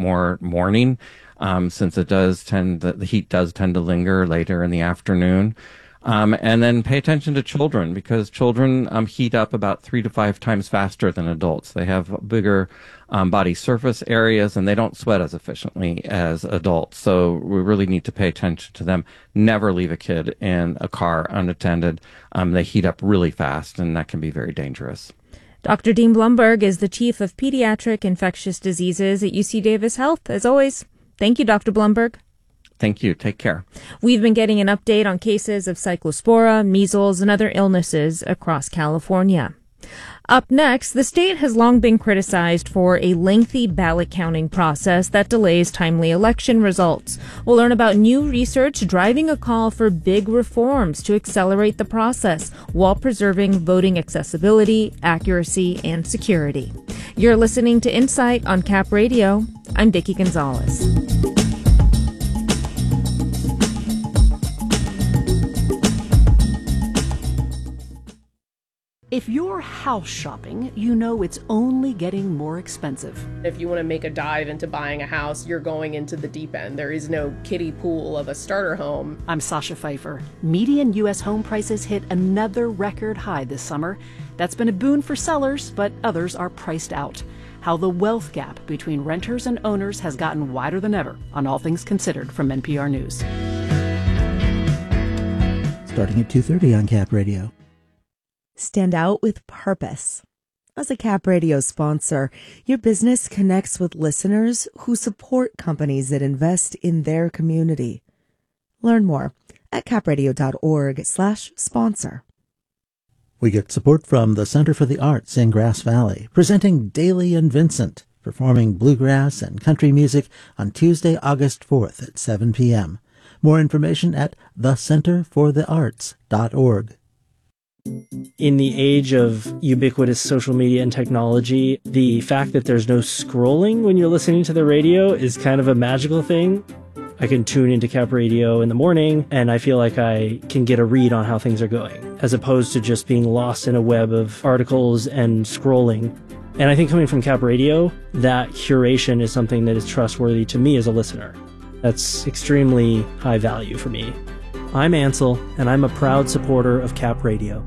more morning, since the heat does tend to linger later in the afternoon. And then pay attention to children, because children heat up about 3 to 5 times faster than adults. They have bigger body surface areas, and they don't sweat as efficiently as adults. So we really need to pay attention to them. Never leave a kid in a car unattended. They heat up really fast, and that can be very dangerous. Dr. Dean Blumberg is the Chief of Pediatric Infectious Diseases at UC Davis Health. As always, thank you, Dr. Blumberg. Thank you. Take care. We've been getting an update on cases of cyclospora, measles, and other illnesses across California. Up next, the state has long been criticized for a lengthy ballot counting process that delays timely election results. We'll learn about new research driving a call for big reforms to accelerate the process while preserving voting accessibility, accuracy, and security. You're listening to Insight on Cap Radio. I'm Vicki Gonzalez. If you're house shopping, you know it's only getting more expensive. If you want to make a dive into buying a house, you're going into the deep end. There is no kiddie pool of a starter home. I'm Sasha Pfeiffer. Median U.S. home prices hit another record high this summer. That's been a boon for sellers, but others are priced out. How the wealth gap between renters and owners has gotten wider than ever on All Things Considered from NPR News. Starting at 2:30 on Cap Radio. Stand out with purpose. As a Cap Radio sponsor, your business connects with listeners who support companies that invest in their community. Learn more at capradio.org/sponsor. We get support from the Center for the Arts in Grass Valley, presenting Daly and Vincent, performing bluegrass and country music on Tuesday, August 4th at 7 p.m. More information at thecenterforthearts.org. In the age of ubiquitous social media and technology, the fact that there's no scrolling when you're listening to the radio is kind of a magical thing. I can tune into Cap Radio in the morning, and I feel like I can get a read on how things are going, as opposed to just being lost in a web of articles and scrolling. And I think coming from Cap Radio, that curation is something that is trustworthy to me as a listener. That's extremely high value for me. I'm Ansel, and I'm a proud supporter of Cap Radio.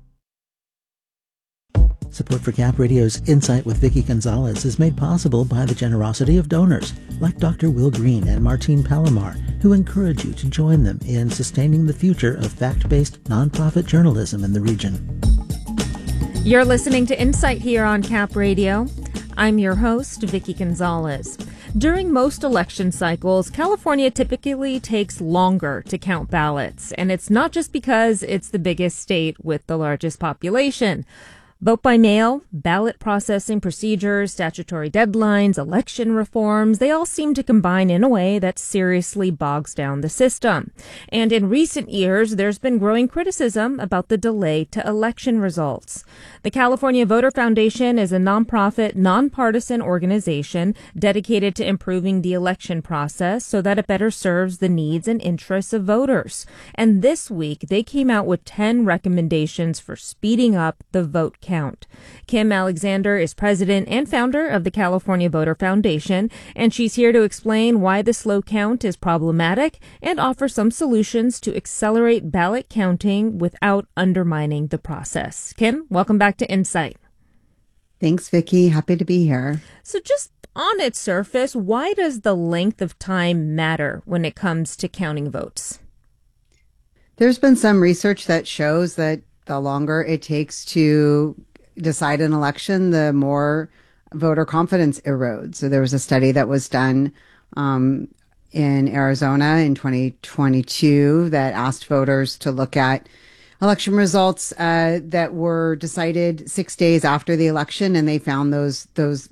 Support for Cap Radio's Insight with Vicki Gonzalez is made possible by the generosity of donors like Dr. Will Green and Martine Palomar, who encourage you to join them in sustaining the future of fact-based nonprofit journalism in the region. You're listening to Insight here on Cap Radio. I'm your host, Vicki Gonzalez. During most election cycles, California typically takes longer to count ballots, and it's not just because it's the biggest state with the largest population. Vote by mail, ballot processing procedures, statutory deadlines, election reforms, they all seem to combine in a way that seriously bogs down the system. And in recent years, there's been growing criticism about the delay to election results. The California Voter Foundation is a nonprofit, nonpartisan organization dedicated to improving the election process so that it better serves the needs and interests of voters. And this week, they came out with 10 recommendations for speeding up the vote count. Kim Alexander is president and founder of the California Voter Foundation, and she's here to explain why the slow count is problematic and offer some solutions to accelerate ballot counting without undermining the process. Kim, welcome back to Insight. Thanks, Vicki. Happy to be here. So just on its surface, why does the length of time matter when it comes to counting votes? There's been some research that shows that the longer it takes to decide an election, the more voter confidence erodes. So there was a study that was done in Arizona in 2022 that asked voters to look at election results that were decided 6 days after the election, and they found those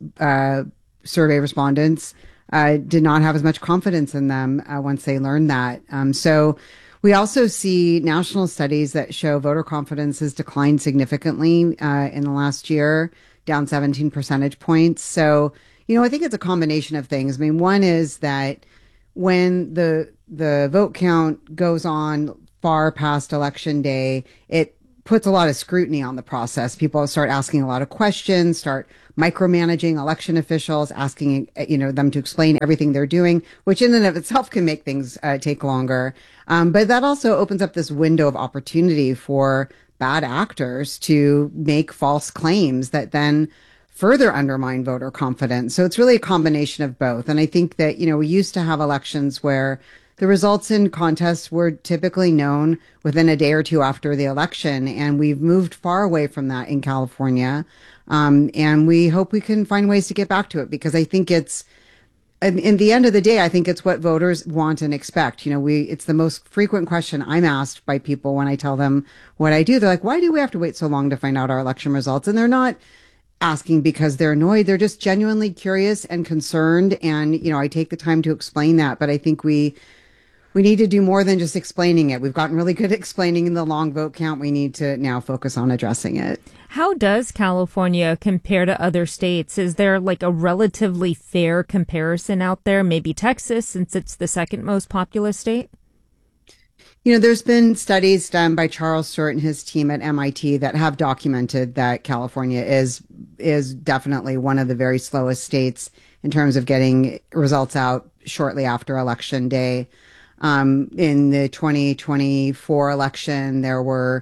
survey respondents did not have as much confidence in them once they learned that. So we also see national studies that show voter confidence has declined significantly in the last year, down 17 percentage points. So, I think it's a combination of things. I mean, one is that when the vote count goes on far past election day, it puts a lot of scrutiny on the process. People start asking a lot of questions, start micromanaging election officials, asking them to explain everything they're doing, which in and of itself can make things take longer. But that also opens up this window of opportunity for bad actors to make false claims that then further undermine voter confidence. So it's really a combination of both. And I think that, we used to have elections where the results in contests were typically known within a day or two after the election. And we've moved far away from that in California. And we hope we can find ways to get back to it, because I think it's, in the end of the day, I think it's what voters want and expect. It's the most frequent question I'm asked by people when I tell them what I do. They're like, why do we have to wait so long to find out our election results? And they're not asking because they're annoyed. They're just genuinely curious and concerned. And, I take the time to explain that. But I think we need to do more than just explaining it. We've gotten really good at explaining the long vote count. We need to now focus on addressing it. How does California compare to other states? Is there like a relatively fair comparison out there? Maybe Texas, since it's the second most populous state? There's been studies done by Charles Stewart and his team at MIT that have documented that California is definitely one of the very slowest states in terms of getting results out shortly after Election Day. In the 2024 election, there were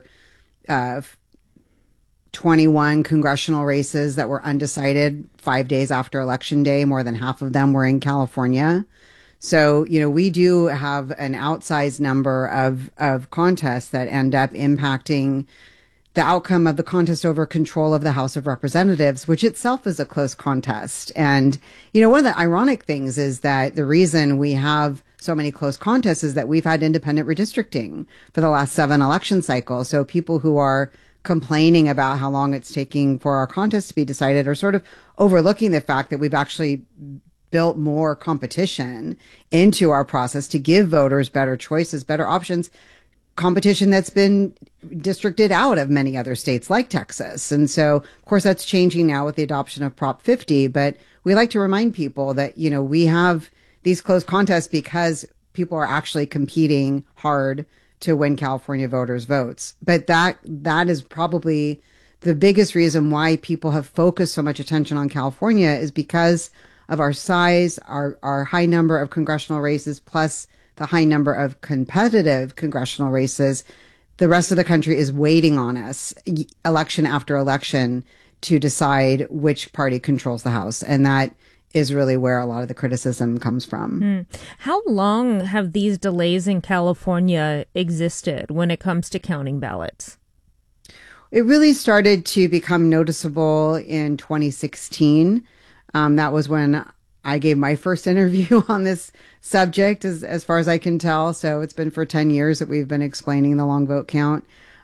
21 congressional races that were undecided 5 days after Election Day. More than half of them were in California. So, we do have an outsized number of contests that end up impacting the outcome of the contest over control of the House of Representatives, which itself is a close contest. And, one of the ironic things is that the reason we have so many close contests is that we've had independent redistricting for the last 7 election cycles. So people who are complaining about how long it's taking for our contest to be decided are sort of overlooking the fact that we've actually built more competition into our process to give voters better choices, better options, competition that's been districted out of many other states like Texas. And so, of course, that's changing now with the adoption of Prop 50. But we like to remind people that, we have these close contests because people are actually competing hard to win California voters' votes. But that is probably the biggest reason why people have focused so much attention on California, is because of our size, our high number of congressional races, plus the high number of competitive congressional races. The rest of the country is waiting on us election after election to decide which party controls the House. And that is really where a lot of the criticism comes from. How long have these delays in California existed when it comes to counting ballots? It really started to become noticeable in 2016. That was when I gave my first interview on this subject, as far as I can tell. So it's been for 10 years that we've been explaining the long vote count.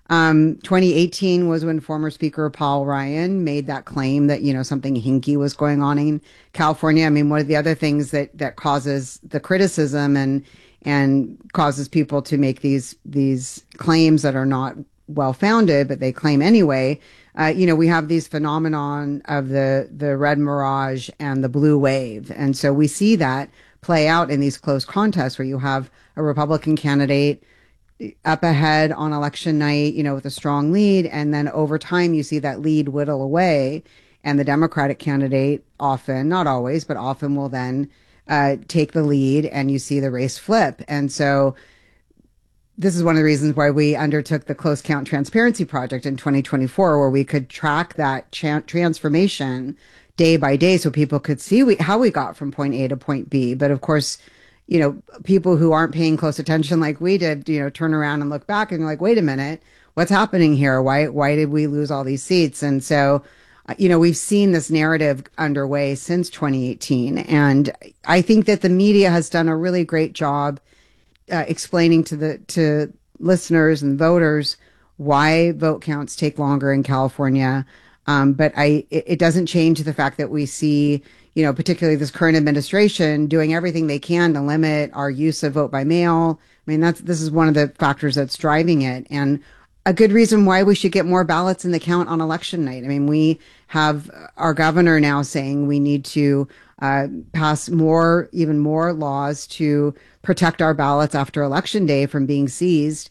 2018 was when former Speaker Paul Ryan made that claim that, something hinky was going on in California. I mean, one of the other things that causes the criticism and causes people to make these claims that are not well-founded, but they claim anyway. We have these phenomenon of the red mirage and the blue wave. And so we see that play out in these close contests where you have a Republican candidate up ahead on election night, with a strong lead. And then over time, you see that lead whittle away. And the Democratic candidate often, not always, but often will then take the lead, and you see the race flip. And so this is one of the reasons why we undertook the Close Count Transparency Project in 2024, where we could track that transformation day by day so people could see how we got from point A to point B. But of course, people who aren't paying close attention like we did, turn around and look back and you're like, wait a minute, what's happening here? Why did we lose all these seats? And so, we've seen this narrative underway since 2018. And I think that the media has done a really great job explaining to listeners and voters why vote counts take longer in California. But it doesn't change the fact that we see, particularly this current administration doing everything they can to limit our use of vote by mail. I mean, this is one of the factors that's driving it, and a good reason why we should get more ballots in the count on election night. I mean, we have our governor now saying we need to pass even more laws to protect our ballots after Election Day from being seized.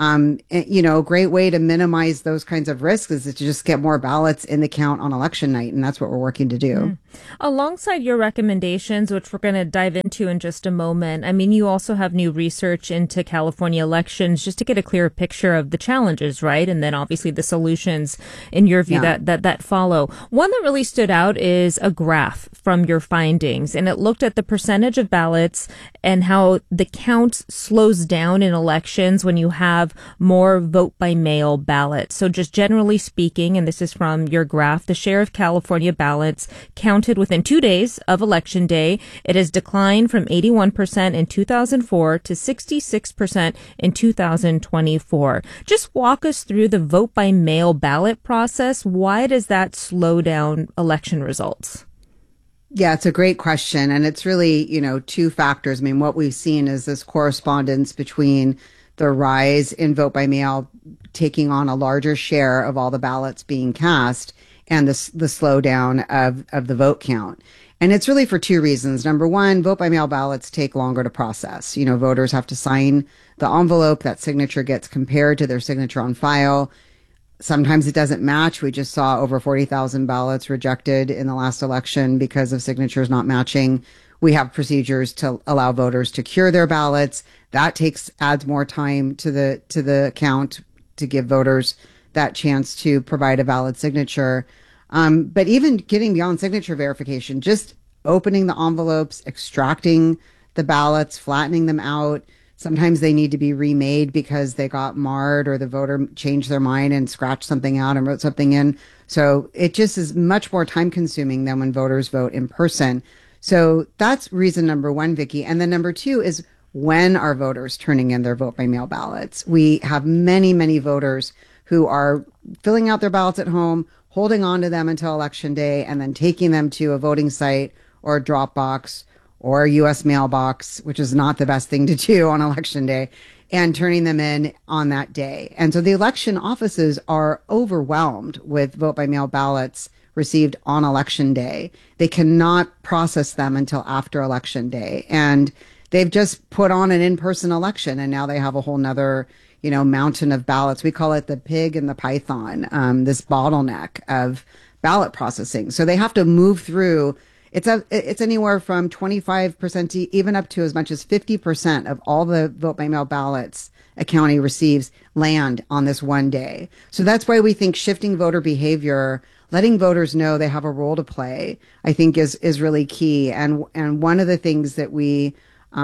A great way to minimize those kinds of risks is to just get more ballots in the count on election night. And that's what we're working to do. Alongside your recommendations, which we're going to dive into in just a moment, I mean, you also have new research into California elections just to get a clearer picture of the challenges, right? And then obviously the solutions, in your view, that follow. One that really stood out is a graph from your findings, and it looked at the percentage of ballots and how the count slows down in elections when you have more vote by mail ballots. So just generally speaking, and this is from your graph, the share of California ballots counted within 2 days of election day, it has declined from 81% in 2004 to 66% in 2024. Just walk us through the vote by mail ballot process. Why does that slow down election results? Yeah, it's a great question. And it's really, two factors. I mean, what we've seen is this correspondence between the rise in vote by mail taking on a larger share of all the ballots being cast and the slowdown of the vote count. And it's really for two reasons. Number one, vote by mail ballots take longer to process. Voters have to sign the envelope. That signature gets compared to their signature on file. Sometimes it doesn't match. We just saw over 40,000 ballots rejected in the last election because of signatures not matching. We have procedures to allow voters to cure their ballots. That adds more time to the count to give voters that chance to provide a valid signature. But even getting beyond signature verification, just opening the envelopes, extracting the ballots, flattening them out. Sometimes they need to be remade because they got marred or the voter changed their mind and scratched something out and wrote something in. So it just is much more time consuming than when voters vote in person. So that's reason number one, Vicki. And then number two is, when are voters turning in their vote by mail ballots? We have many, many voters who are filling out their ballots at home, holding on to them until election day, and then taking them to a voting site or a drop box or a U.S. mailbox, which is not the best thing to do on election day, and turning them in on that day. And so the election offices are overwhelmed with vote by mail ballots received on election day. They cannot process them until after election day. And they've just put on an in-person election, and now they have a whole nother, mountain of ballots. We call it the pig and the python, this bottleneck of ballot processing. So they have to move through. It's anywhere from 25% to even up to as much as 50% of all the vote by mail ballots a county receives land on this one day. So that's why we think shifting voter behavior, letting voters know they have a role to play, I think is really key. And one of the things that we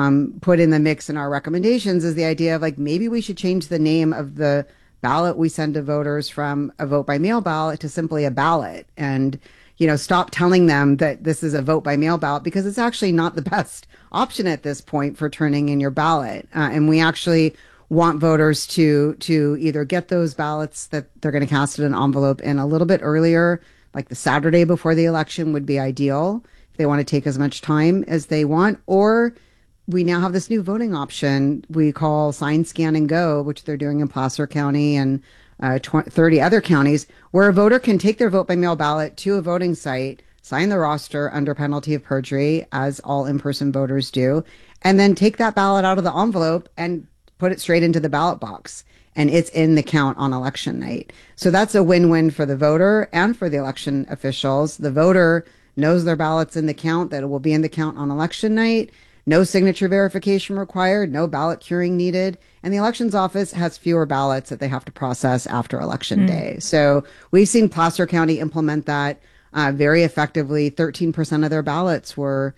put in the mix in our recommendations is the idea of maybe we should change the name of the ballot we send to voters from a vote by mail ballot to simply a ballot, and stop telling them that this is a vote by mail ballot, because it's actually not the best option at this point for turning in your ballot. And we actually want voters to either get those ballots that they're going to cast in an envelope in a little bit earlier, like the Saturday before the election would be ideal if they want to take as much time as they want, or we now have this new voting option we call Sign, Scan, and Go, which they're doing in Placer County and 30 other counties, where a voter can take their vote by mail ballot to a voting site, sign the roster under penalty of perjury, as all in-person voters do, and then take that ballot out of the envelope and put it straight into the ballot box. And it's in the count on election night. So that's a win-win for the voter and for the election officials. The voter knows their ballot's in the count, that it will be in the count on election night. No signature verification required, no ballot curing needed. And the elections office has fewer ballots that they have to process after election day. So we've seen Placer County implement that very effectively. 13% of their ballots were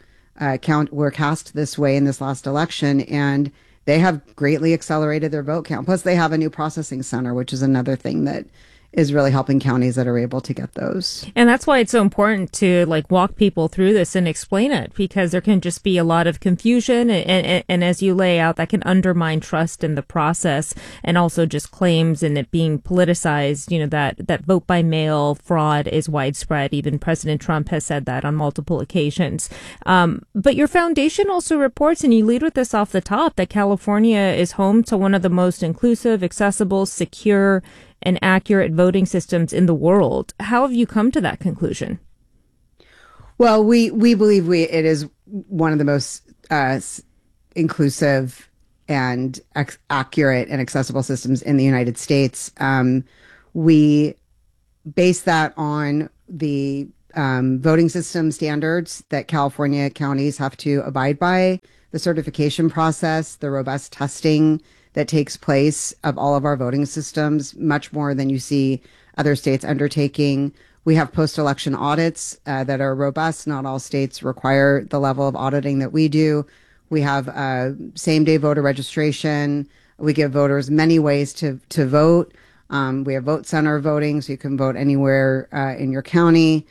cast this way in this last election, and they have greatly accelerated their vote count. Plus, they have a new processing center, which is another thing that is really helping counties that are able to get those. And that's why it's so important to walk people through this and explain it, because there can just be a lot of confusion. And as you lay out, that can undermine trust in the process, and also just claims and it being politicized, that vote by mail fraud is widespread. Even President Trump has said that on multiple occasions. But your foundation also reports, and you lead with this off the top, that California is home to one of the most inclusive, accessible, secure, and accurate voting systems in the world. How have you come to that conclusion? Well, we believe it is one of the most inclusive and accurate and accessible systems in the United States. We base that on the voting system standards that California counties have to abide by, the certification process, the robust testing that takes place of all of our voting systems, much more than you see other states undertaking. We have post-election audits that are robust. Not all states require the level of auditing that we do. We have same-day voter registration. We give voters many ways to vote. We have vote center voting, so you can vote anywhere in your county.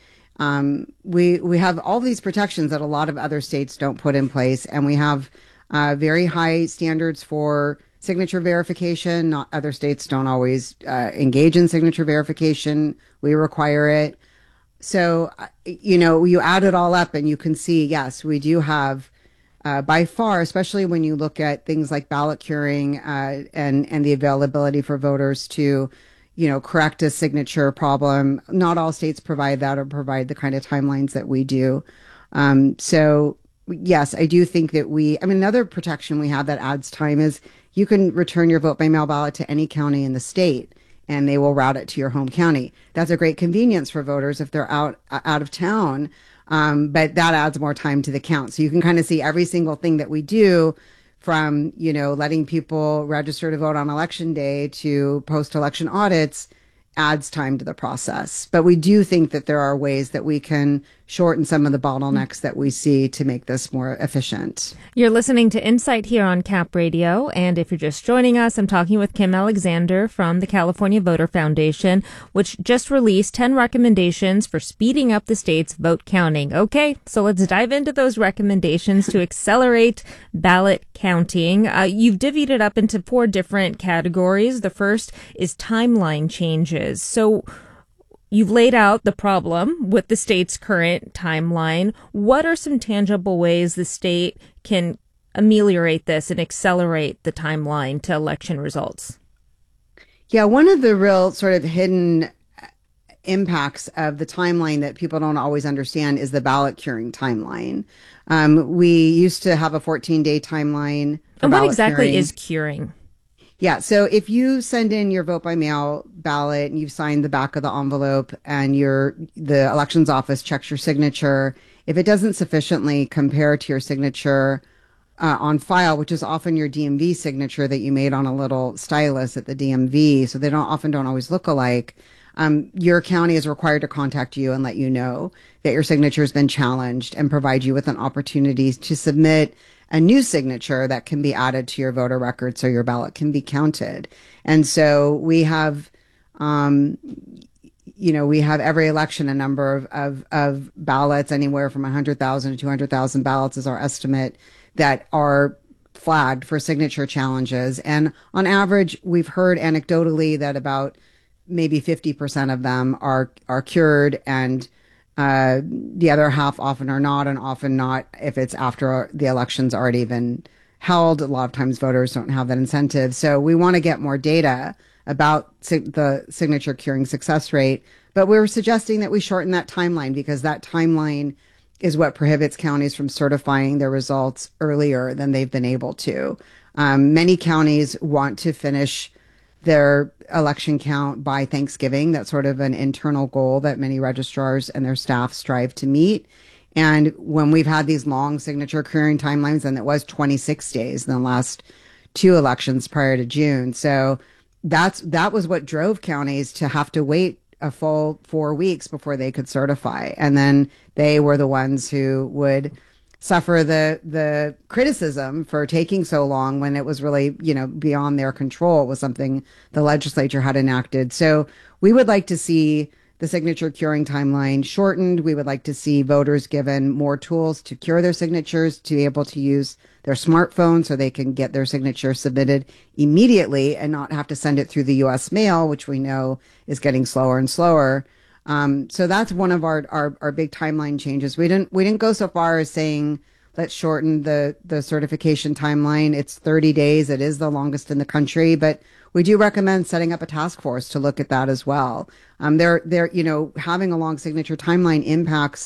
We have all these protections that a lot of other states don't put in place, and we have very high standards for signature verification. Not other states don't always engage in signature verification. We require it. So, you add it all up and you can see, yes, we do have by far, especially when you look at things like ballot curing and the availability for voters to, correct a signature problem. Not all states provide that or provide the kind of timelines that we do. So, yes, I do think that another protection we have that adds time is you can return your vote by mail ballot to any county in the state, and they will route it to your home county. That's a great convenience for voters if they're out of town. But that adds more time to the count. So you can kind of see every single thing that we do, from, letting people register to vote on election day to post-election audits, adds time to the process. But we do think that there are ways that we can shorten some of the bottlenecks that we see to make this more efficient. You're listening to Insight here on Cap Radio, and if you're just joining us, I'm talking with Kim Alexander from the California Voter Foundation, which just released 10 recommendations for speeding up the state's vote counting. Okay, so let's dive into those recommendations to accelerate ballot counting. You've divvied it up into 4 different categories. The first is timeline changes. So you've laid out the problem with the state's current timeline. What are some tangible ways the state can ameliorate this and accelerate the timeline to election results? Yeah, one of the real sort of hidden impacts of the timeline that people don't always understand is the ballot curing timeline. We used to have a 14-day timeline. And what exactly is curing? Yeah, so if you send in your vote by mail ballot and you've signed the back of the envelope and the elections office checks your signature, if it doesn't sufficiently compare to your signature on file, which is often your DMV signature that you made on a little stylus at the DMV, so they don't always look alike, your county is required to contact you and let you know that your signature has been challenged and provide you with an opportunity to submit a new signature that can be added to your voter record so your ballot can be counted. And so we have, we have every election a number of ballots, anywhere from 100,000 to 200,000 ballots is our estimate, that are flagged for signature challenges. And on average, we've heard anecdotally that about maybe 50% of them are cured, and the other half often are not, and often not if it's after the election's already been held. A lot of times voters don't have that incentive. So we want to get more data about the signature curing success rate. But we're suggesting that we shorten that timeline, because that timeline is what prohibits counties from certifying their results earlier than they've been able to. Many counties want to finish their election count by Thanksgiving. That's sort of an internal goal that many registrars and their staff strive to meet. And when we've had these long signature curing timelines, and it was 26 days in the last 2 elections prior to June. So that was what drove counties to have to wait a full 4 weeks before they could certify. And then they were the ones who would suffer the criticism for taking so long, when it was really, beyond their control. It was something the legislature had enacted. So we would like to see the signature curing timeline shortened. We would like to see voters given more tools to cure their signatures, to be able to use their smartphone so they can get their signature submitted immediately and not have to send it through the U.S. mail, which we know is getting slower and slower. So that's one of our big timeline changes. We didn't go so far as saying let's shorten the certification timeline. It's 30 days. It is the longest in the country, but we do recommend setting up a task force to look at that as well. Having a long signature timeline impacts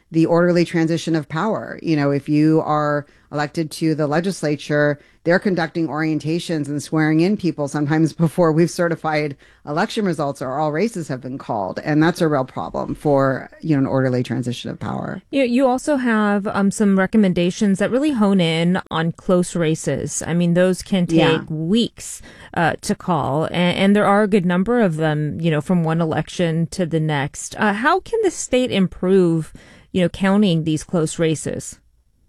the orderly transition of power. If you are elected to the legislature, they're conducting orientations and swearing in people sometimes before we've certified election results or all races have been called. And that's a real problem for, an orderly transition of power. You also have some recommendations that really hone in on close races. I mean, those can take weeks to call, and there are a good number of them, from one election to the next. How can the state improve, counting these close races?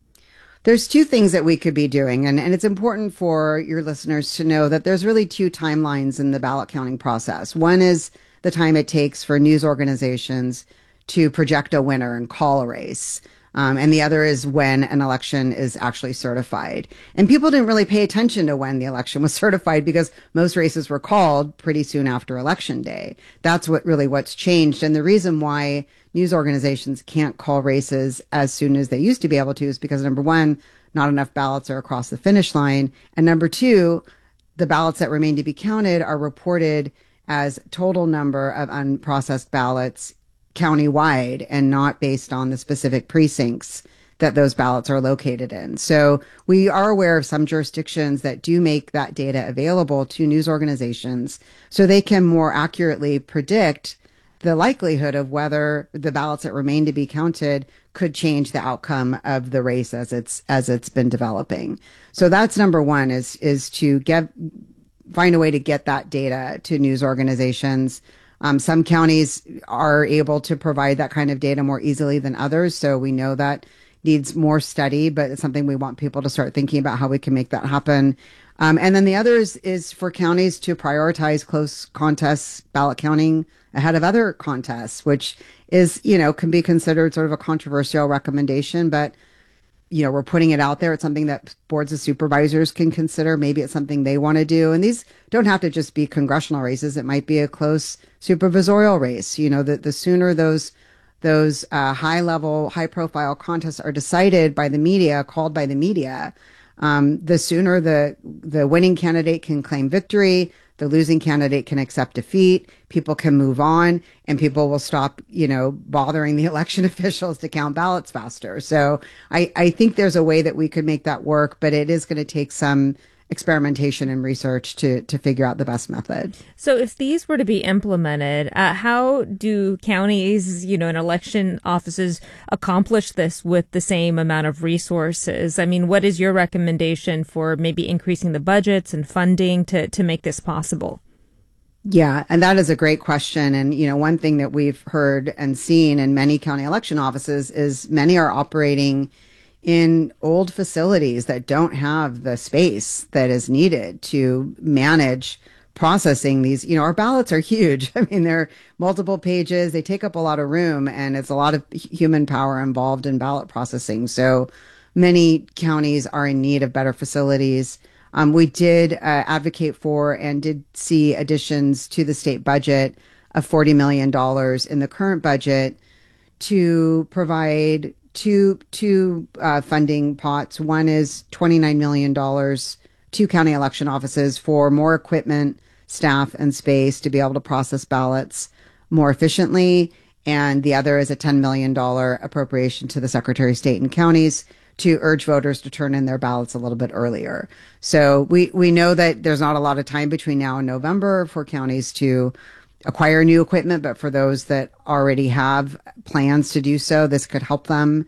There's two things that we could be doing, and it's important for your listeners to know that there's really two timelines in the ballot counting process. One is the time it takes for news organizations to project a winner and call a race. And the other is when an election is actually certified. And people didn't really pay attention to when the election was certified because most races were called pretty soon after Election Day. That's what's changed. And the reason why news organizations can't call races as soon as they used to be able to is because, number one, not enough ballots are across the finish line. And number two, the ballots that remain to be counted are reported as total number of unprocessed ballots countywide and not based on the specific precincts that those ballots are located in. So we are aware of some jurisdictions that do make that data available to news organizations so they can more accurately predict the likelihood of whether the ballots that remain to be counted could change the outcome of the race as it's been developing. So that's number one is to find a way to get that data to news organizations. Some counties are able to provide that kind of data more easily than others. So we know that needs more study, but it's something we want people to start thinking about how we can make that happen. And then the other is for counties to prioritize close contests, ballot counting ahead of other contests, which is, can be considered sort of a controversial recommendation, but we're putting it out there. It's something that boards of supervisors can consider. Maybe it's something they want to do. And these don't have to just be congressional races. It might be a close supervisorial race. The sooner those high level, high profile contests are decided by the media, called by the media, the sooner the winning candidate can claim victory, the losing candidate can accept defeat, people can move on, and people will stop, bothering the election officials to count ballots faster. So I think there's a way that we could make that work, but it is going to take some experimentation and research to figure out the best method. So if these were to be implemented, how do counties, and election offices accomplish this with the same amount of resources? I mean, what is your recommendation for maybe increasing the budgets and funding to make this possible? Yeah, and that is a great question. And, one thing that we've heard and seen in many county election offices is many are operating in old facilities that don't have the space that is needed to manage processing these. Our ballots are huge. I mean, they're multiple pages. They take up a lot of room, and it's a lot of human power involved in ballot processing. So many counties are in need of better facilities. We did advocate for and did see additions to the state budget of $40 million in the current budget to provide two funding pots. One is $29 million to county election offices for more equipment, staff, and space to be able to process ballots more efficiently. And the other is a $10 million appropriation to the Secretary of State and counties to urge voters to turn in their ballots a little bit earlier. So we know that there's not a lot of time between now and November for counties to acquire new equipment, but for those that already have plans to do so, this could help them.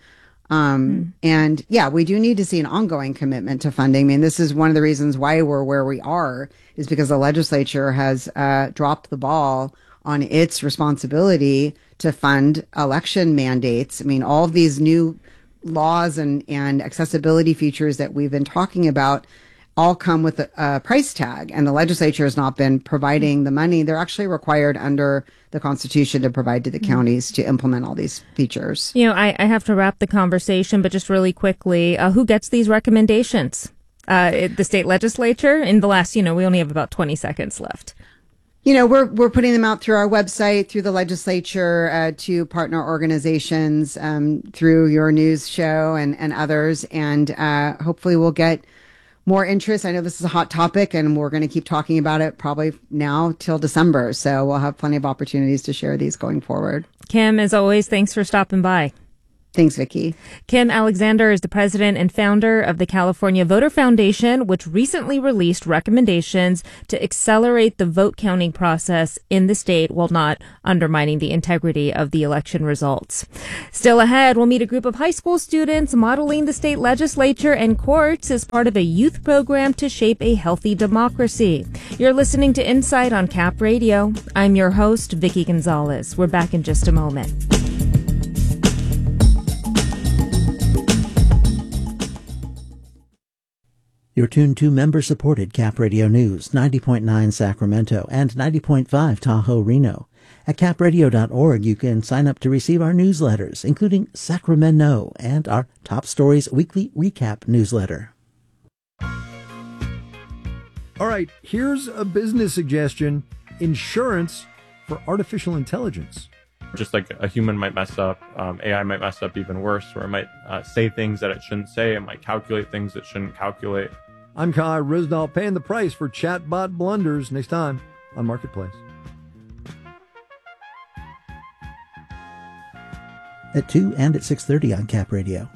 And yeah, we do need to see an ongoing commitment to funding. I mean, this is one of the reasons why we're where we are, is because the legislature has dropped the ball on its responsibility to fund election mandates. I mean, all of these new laws and accessibility features that we've been talking about all come with a price tag, and the legislature has not been providing the money they're actually required under the Constitution to provide to the counties to implement all these features. I have to wrap the conversation, but just really quickly, who gets these recommendations? The state legislature? In the last, we only have about 20 seconds left. We're putting them out through our website, through the legislature, to partner organizations, through your news show and others, and hopefully we'll get more interest. I know this is a hot topic, and we're going to keep talking about it probably now till December. So we'll have plenty of opportunities to share these going forward. Kim, as always, thanks for stopping by. Thanks, Vicki. Kim Alexander is the president and founder of the California Voter Foundation, which recently released recommendations to accelerate the vote counting process in the state while not undermining the integrity of the election results. Still ahead, we'll meet a group of high school students modeling the state legislature and courts as part of a youth program to shape a healthy democracy. You're listening to Insight on Cap Radio. I'm your host, Vicki Gonzalez. We're back in just a moment. You're tuned to member-supported Cap Radio News, 90.9 Sacramento and 90.5 Tahoe, Reno. At capradio.org, you can sign up to receive our newsletters, including Sacramento and our Top Stories Weekly Recap newsletter. All right, here's a business suggestion: insurance for artificial intelligence. Just like a human might mess up, AI might mess up even worse, or it might say things that it shouldn't say. It might calculate things it shouldn't calculate. I'm Kai Risdall, paying the price for chatbot blunders next time on Marketplace. At 2 and at 6:30 on Cap Radio.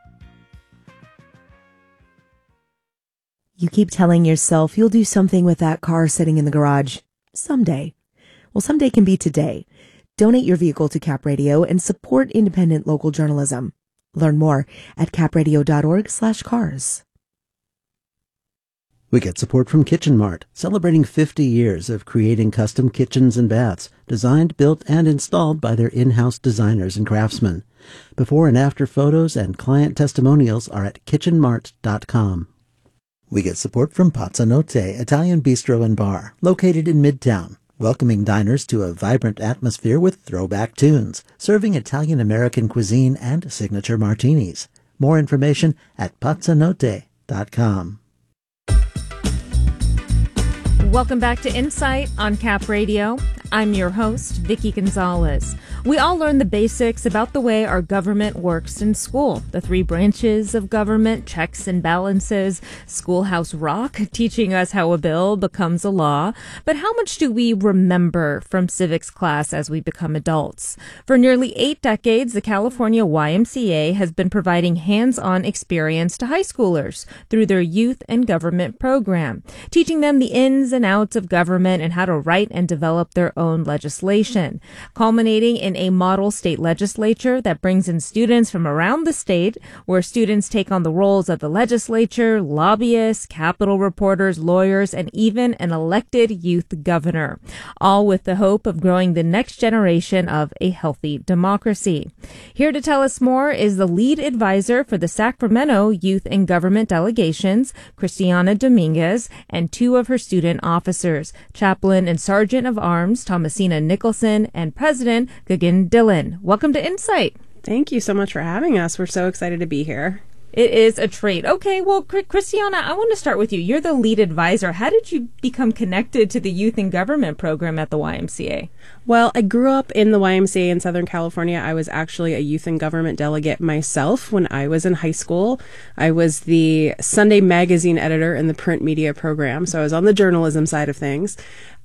You keep telling yourself you'll do something with that car sitting in the garage someday. Well, someday can be today. Donate your vehicle to Cap Radio and support independent local journalism. Learn more at capradio.org/cars. We get support from Kitchen Mart, celebrating 50 years of creating custom kitchens and baths, designed, built, and installed by their in-house designers and craftsmen. Before and after photos and client testimonials are at kitchenmart.com. We get support from Pazzanotte, Italian Bistro and Bar, located in Midtown, welcoming diners to a vibrant atmosphere with throwback tunes, serving Italian-American cuisine and signature martinis. More information at pazzanotte.com. Welcome back to Insight on Cap Radio. I'm your host, Vicki Gonzalez. We all learn the basics about the way our government works in school. The 3 branches of government, checks and balances, Schoolhouse Rock, teaching us how a bill becomes a law. But how much do we remember from civics class as we become adults? For nearly 8 decades, the California YMCA has been providing hands-on experience to high schoolers through their youth and government program, teaching them the ins and outs of government and how to write and develop their own legislation, culminating in a model state legislature that brings in students from around the state, where students take on the roles of the legislature, lobbyists, Capitol reporters, lawyers, and even an elected youth governor, all with the hope of growing the next generation of a healthy democracy. Here to tell us more is the lead advisor for the Sacramento Youth and Government Delegations, Christiana Dominguez, and 2 of her student officers, Chaplain and Sergeant of Arms Thomasina Nicholson and President Guggen Dillon. Welcome to Insight. Thank you so much for having us. We're so excited to be here. It is a treat. Okay, well, Christiana, I want to start with you. You're the lead advisor. How did you become connected to the Youth and Government program at the YMCA? Well, I grew up in the YMCA in Southern California. I was actually a Youth and Government delegate myself when I was in high school. I was the Sunday magazine editor in the print media program, so I was on the journalism side of things.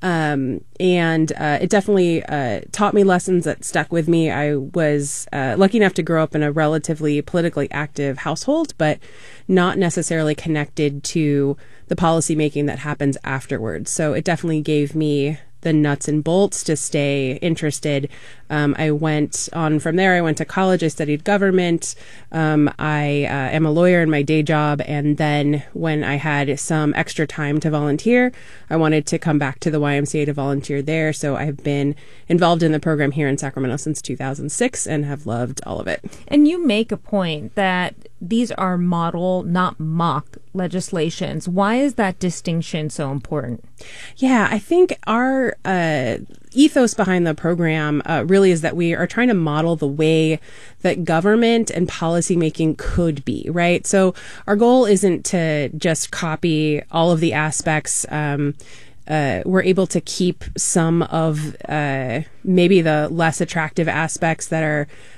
It definitely taught me lessons that stuck with me. I was lucky enough to grow up in a relatively politically active household, but not necessarily connected to the policy making that happens afterwards. So it definitely gave me the nuts and bolts to stay interested. I went on from there. I went to college. I studied government. I am a lawyer in my day job. And then when I had some extra time to volunteer, I wanted to come back to the YMCA to volunteer there. So I've been involved in the program here in Sacramento since 2006 and have loved all of it. And you make a point that these are model, not mock legislations. Why is that distinction so important? Yeah, I think our ethos behind the program really is that we are trying to model the way that government and policymaking could be, right? So our goal isn't to just copy all of the aspects. We're able to keep some of maybe the less attractive aspects that are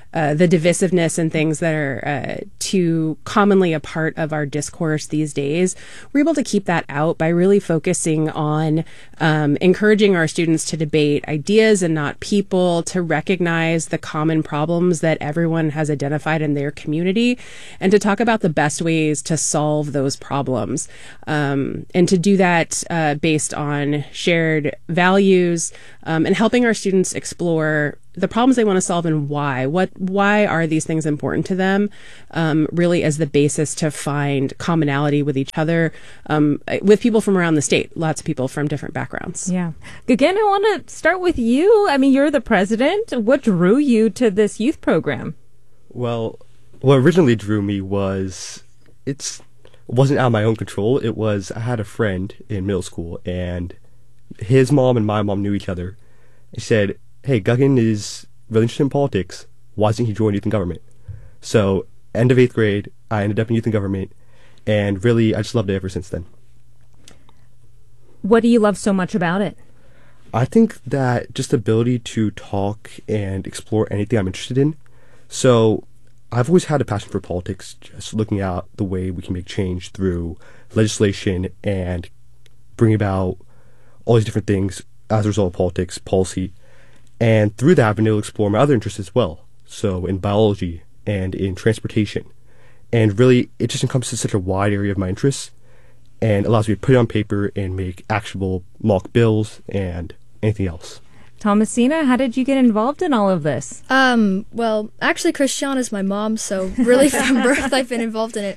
the divisiveness and things that are too commonly a part of our discourse these days, we're able to keep that out by really focusing on encouraging our students to debate ideas and not people, to recognize the common problems that everyone has identified in their community, and to talk about the best ways to solve those problems. And to do that based on shared values and helping our students explore the problems they want to solve and why. Why are these things important to them? Really as the basis to find commonality with each other, with people from around the state, lots of people from different backgrounds. Yeah. Again, I want to start with you. I mean, you're the president. What drew you to this youth program? Well, what originally drew me was, it wasn't out of my own control. It was, I had a friend in middle school, and his mom and my mom knew each other. He said, hey, Guggen is really interested in politics. Why doesn't he join youth and government? So, end of 8th grade, I ended up in youth and government, and really, I just loved it ever since then. What do you love so much about it? I think that just the ability to talk and explore anything I'm interested in. So, I've always had a passion for politics, just looking at the way we can make change through legislation and bring about all these different things as a result of politics, policy. And through that, I've been able to explore my other interests as well. So in biology and in transportation. And really, it just encompasses such a wide area of my interests and allows me to put it on paper and make actionable mock bills and anything else. Thomasina, how did you get involved in all of this? Well, actually, Christiana's my mom, so really from birth I've been involved in it.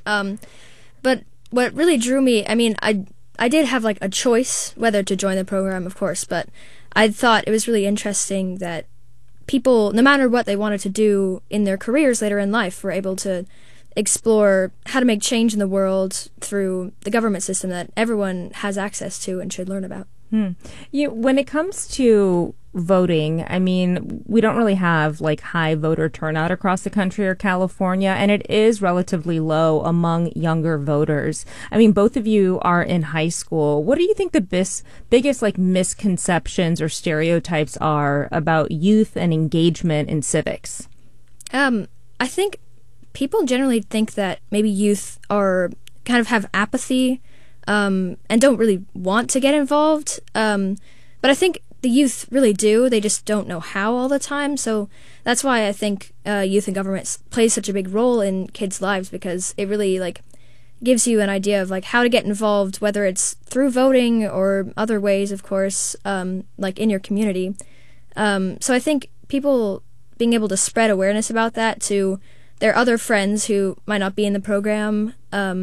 But what really drew me, I mean, I did have like a choice whether to join the program, of course, but I thought it was really interesting that people, no matter what they wanted to do in their careers later in life, were able to explore how to make change in the world through the government system that everyone has access to and should learn about. When it comes to voting, I mean, we don't really have like high voter turnout across the country or California, and it is relatively low among younger voters. I mean, both of you are in high school. What do you think the biggest like misconceptions or stereotypes are about youth and engagement in civics? I think people generally think that maybe youth are kind of have apathy and don't really want to get involved. But I think the youth really do. They just don't know how all the time. So that's why I think youth and government plays such a big role in kids' lives, because it really like gives you an idea of like how to get involved, whether it's through voting or other ways, of course, like in your community. So I think people being able to spread awareness about that to their other friends who might not be in the program,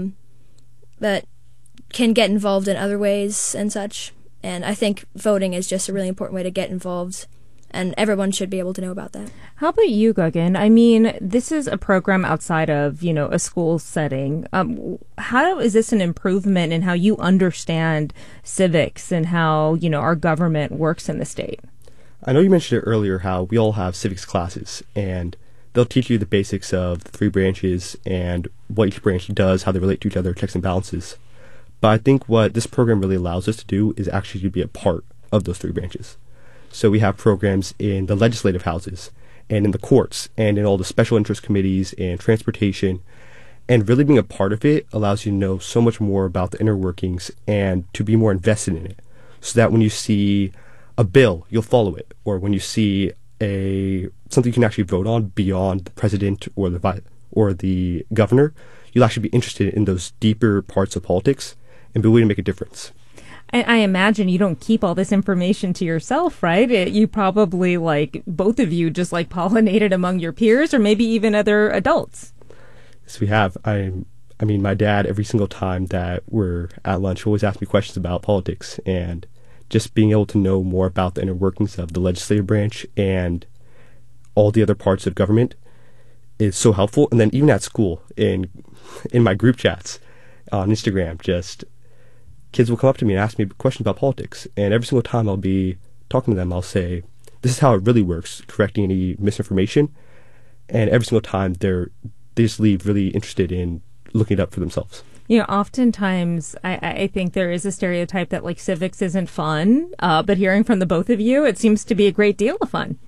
that can get involved in other ways and such. And I think voting is just a really important way to get involved, and everyone should be able to know about that. How about you, Guggen? I mean, this is a program outside of, a school setting. How is this an improvement in how you understand civics and how, our government works in the state? I know you mentioned it earlier how we all have civics classes, and they'll teach you the basics of the 3 branches and what each branch does, how they relate to each other, checks and balances. But I think what this program really allows us to do is actually to be a part of those 3 branches. So we have programs in the legislative houses and in the courts and in all the special interest committees and transportation. And really being a part of it allows you to know so much more about the inner workings and to be more invested in it. So that when you see a bill, you'll follow it. Or when you see something you can actually vote on beyond the president or the governor, you'll actually be interested in those deeper parts of politics and be willing to make a difference. I imagine you don't keep all this information to yourself, right? You probably, both of you just pollinated among your peers or maybe even other adults. Yes, we have. I mean, my dad, every single time that we're at lunch, always asks me questions about politics, and just being able to know more about the inner workings of the legislative branch and all the other parts of government is so helpful. And then even at school, in my group chats on Instagram, just kids will come up to me and ask me questions about politics. And every single time I'll be talking to them, I'll say, this is how it really works, correcting any misinformation. And every single time they just leave really interested in looking it up for themselves. Oftentimes I think there is a stereotype that civics isn't fun, but hearing from the both of you, it seems to be a great deal of fun.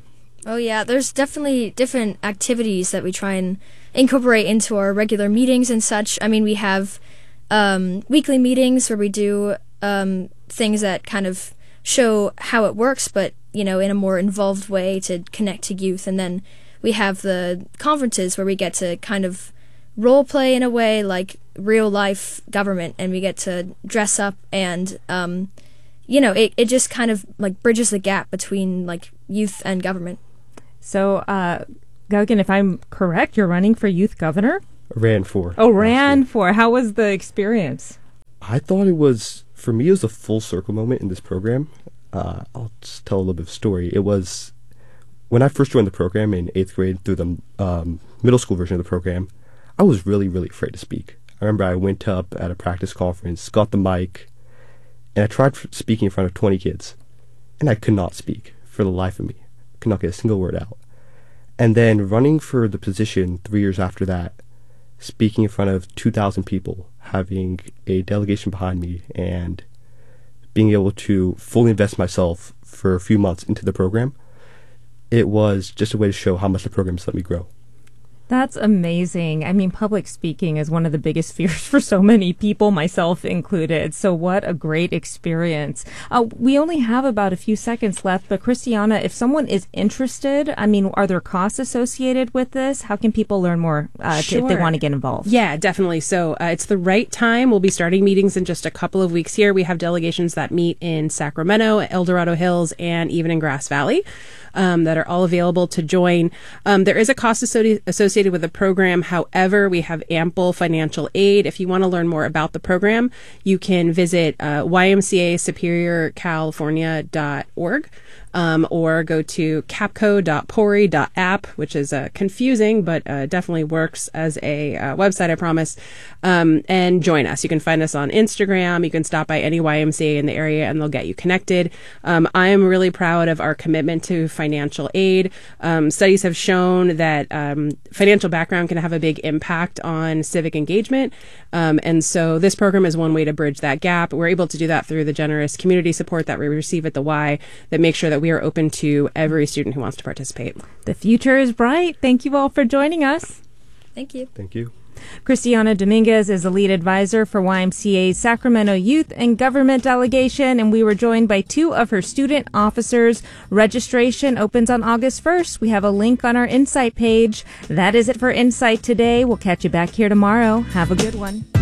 Oh, yeah. There's definitely different activities that we try and incorporate into our regular meetings and such. I mean, we have weekly meetings where we do things that kind of show how it works, but, in a more involved way to connect to youth. And then we have the conferences where we get to kind of role play in a way like real life government, and we get to dress up and it just kind of like bridges the gap between like youth and government. So Gauguin, if I'm correct, you're running for youth governor? Ran for. Oh, ran for. How was the experience? I thought for me, it was a full circle moment in this program. I'll just tell a little bit of a story. It was when I first joined the program in 8th grade through the middle school version of the program, I was really, really afraid to speak. I remember I went up at a practice conference, got the mic, and I tried speaking in front of 20 kids, and I could not speak for the life of me. Could not get a single word out. And then running for the position 3 years after that, speaking in front of 2,000 people, having a delegation behind me, and being able to fully invest myself for a few months into the program, it was just a way to show how much the program has let me grow. That's amazing. I mean, public speaking is one of the biggest fears for so many people, myself included. So what a great experience. We only have about a few seconds left, but Christiana, if someone is interested, I mean, are there costs associated with this? How can people learn more if they want to get involved? Yeah, definitely. So it's the right time. We'll be starting meetings in just a couple of weeks here. We have delegations that meet in Sacramento, El Dorado Hills, and even in Grass Valley. That are all available to join. There is a cost associated with the program. However, we have ample financial aid. If you want to learn more about the program, you can visit ymcasuperiorcalifornia.org. Or go to capco.pori.app, which is confusing, but definitely works as a website, I promise, and join us. You can find us on Instagram. You can stop by any YMCA in the area, and they'll get you connected. I am really proud of our commitment to financial aid. Studies have shown that financial background can have a big impact on civic engagement, and so this program is one way to bridge that gap. We're able to do that through the generous community support that we receive at the Y that makes sure that we are open to every student who wants to participate. The future is bright. Thank you all for joining us. Thank you. Thank you. Christiana Dominguez is the lead advisor for YMCA's Sacramento Youth and Government Delegation, and we were joined by two of her student officers. Registration opens on August 1st. We have a link on our Insight page. That is it for Insight today. We'll catch you back here tomorrow. Have a good one.